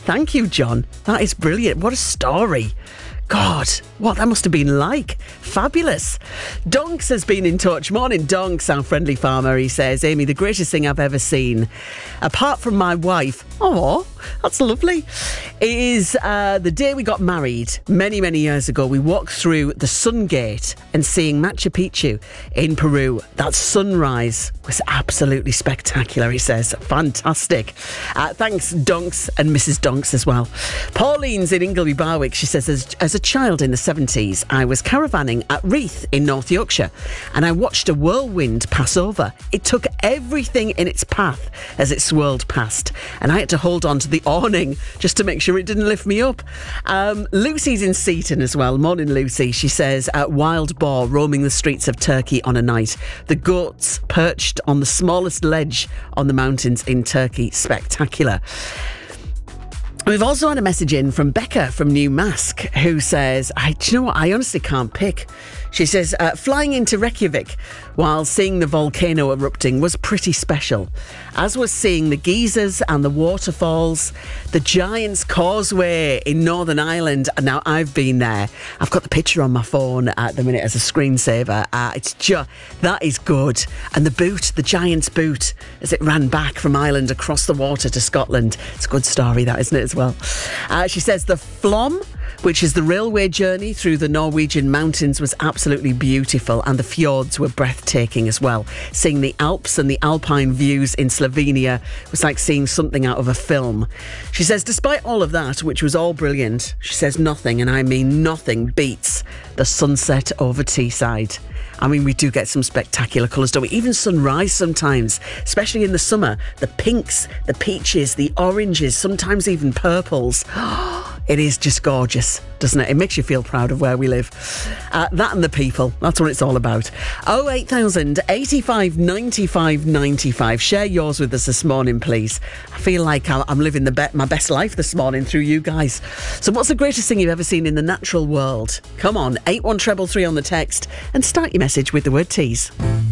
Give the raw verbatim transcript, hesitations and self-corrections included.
Thank you, John. That is brilliant. What a story. God, what that must have been like. Fabulous. Donks has been in touch. Morning, Donks, our friendly farmer. He says, Amy, the greatest thing I've ever seen, apart from my wife, oh, that's lovely, is uh, the day we got married many, many years ago. We walked through the Sun Gate and seeing Machu Picchu in Peru. That sunrise was absolutely spectacular, he says. Fantastic. Uh, thanks, Donks, and Missus Donks as well. Pauline's in Ingleby Barwick. She says, as, as a child in the seventies, I was caravanning at Reeth in North Yorkshire and I watched a whirlwind pass over. It took everything in its path as it swirled past and I had to hold on to the awning just to make sure it didn't lift me up. Um, Lucy's in Seaton as well. Morning, Lucy. She says, at wild boar roaming the streets of Turkey on a night. The goats perched on the smallest ledge on the mountains in Turkey. Spectacular. We've also had a message in from Becca from New Mask who says, I, do you know what, I honestly can't pick. She says, uh, flying into Reykjavik while seeing the volcano erupting was pretty special, as was seeing the geysers and the waterfalls, the Giant's Causeway in Northern Ireland. Now, I've been there. I've got the picture on my phone at the minute as a screensaver. Uh, it's just, that is good. And the boot, the Giant's Boot, as it ran back from Ireland across the water to Scotland. It's a good story, that, isn't it, as well? Uh, she says the Flom, which is the railway journey through the Norwegian mountains, was absolutely beautiful and the fjords were breathtaking as well. Seeing the Alps and the alpine views in Slovenia was like seeing something out of a film. She says, despite all of that, which was all brilliant, she says nothing, and I mean nothing, beats the sunset over Teesside. I mean, we do get some spectacular colours, don't we? Even sunrise sometimes, especially in the summer. The pinks, the peaches, the oranges, sometimes even purples. It is just gorgeous, doesn't it? It makes you feel proud of where we live. Uh, that and the people, that's what it's all about. oh eight thousand, eighty-five, ninety-five, ninety-five. Share yours with us this morning, please. I feel like I'm living the be- my best life this morning through you guys. So what's the greatest thing you've ever seen in the natural world? Come on, eight one three three on the text and start your message with the word tease.